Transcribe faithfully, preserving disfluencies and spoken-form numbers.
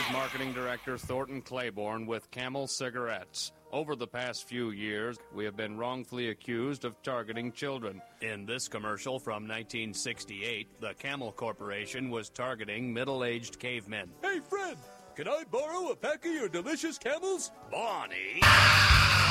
marketing director Thornton Claiborne with Camel Cigarettes. Over the past few years, we have been wrongfully accused of targeting children. In this commercial from nineteen sixty-eight, the Camel Corporation was targeting middle-aged cavemen. Hey, Fred, can I borrow a pack of your delicious Camels? Bonnie!